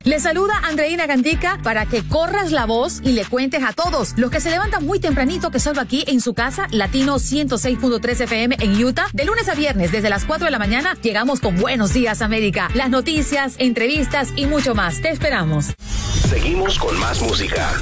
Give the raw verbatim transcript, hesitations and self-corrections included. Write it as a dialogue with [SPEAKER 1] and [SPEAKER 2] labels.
[SPEAKER 1] Le saluda Andreina Gandica para que corras la voz y le cuentes a todos los que se levantan muy tempranito que salgo aquí en su casa, Latino ciento seis punto tres F M en Utah. De lunes a viernes, desde las cuatro de la mañana, llegamos con Buenos Días América. Las noticias, entrevistas y mucho más. Te esperamos.
[SPEAKER 2] Seguimos con más música.